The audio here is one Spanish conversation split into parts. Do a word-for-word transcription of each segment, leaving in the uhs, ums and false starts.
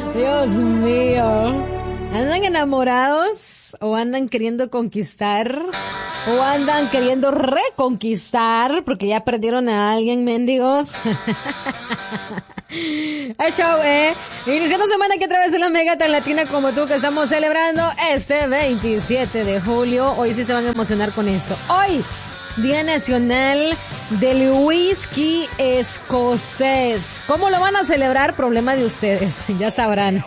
Dios mío. ¿Andan enamorados o andan queriendo conquistar? ¿O andan queriendo reconquistar porque ya perdieron a alguien, mendigos? El show, eh. Iniciando semana aquí a través de la Mega tan latina como tú, que estamos celebrando este veintisiete de julio. Hoy sí se van a emocionar con esto. Hoy, Día Nacional del Whisky Escocés. ¿Cómo lo van a celebrar? Problema de ustedes, ya sabrán.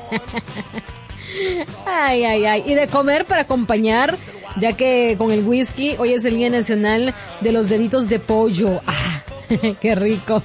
Ay, ay, ay. Y de comer para acompañar, ya que con el whisky, hoy es el Día Nacional de los Deditos de Pollo. Ah, qué rico.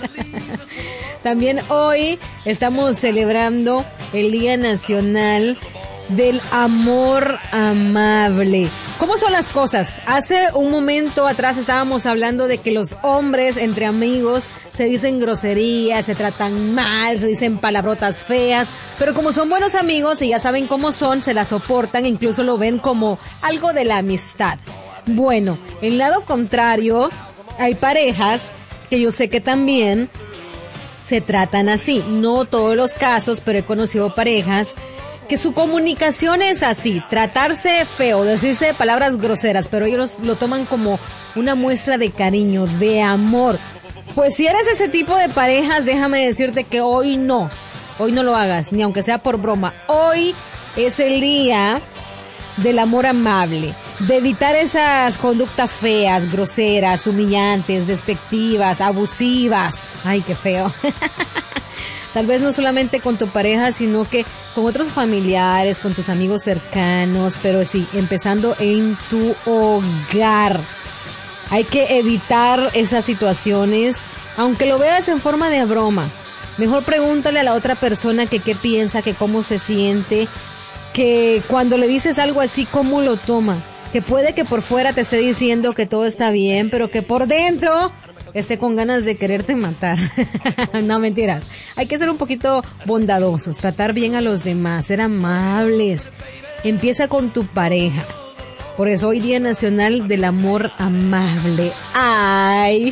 También hoy estamos celebrando el Día Nacional del Amor Amable. ¿Cómo son las cosas? Hace un momento atrás estábamos hablando de que los hombres entre amigos se dicen groserías, se tratan mal, se dicen palabrotas feas, pero como son buenos amigos y ya saben cómo son, se las soportan e incluso lo ven como algo de la amistad. Bueno, en lado contrario, hay parejas que yo sé que también se tratan así. No todos los casos, pero he conocido parejas que su comunicación es así, tratarse feo, decirse palabras groseras, pero ellos lo toman como una muestra de cariño, de amor. Pues si eres ese tipo de parejas, déjame decirte que hoy no, hoy no lo hagas, ni aunque sea por broma. Hoy es el día del amor amable, de evitar esas conductas feas, groseras, humillantes, despectivas, abusivas. Ay, qué feo. Tal vez no solamente con tu pareja, sino que con otros familiares, con tus amigos cercanos, pero sí, empezando en tu hogar. Hay que evitar esas situaciones, aunque lo veas en forma de broma. Mejor pregúntale a la otra persona que qué piensa, que cómo se siente, que cuando le dices algo así, cómo lo toma. Que puede que por fuera te esté diciendo que todo está bien, pero que por dentro esté con ganas de quererte matar. No, mentiras. Hay que ser un poquito bondadosos, tratar bien a los demás, ser amables. Empieza con tu pareja. Por eso hoy Día Nacional del Amor Amable. ¡Ay!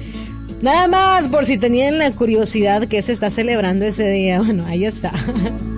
Nada más, por si tenían la curiosidad que se está celebrando ese día. Bueno, ahí está.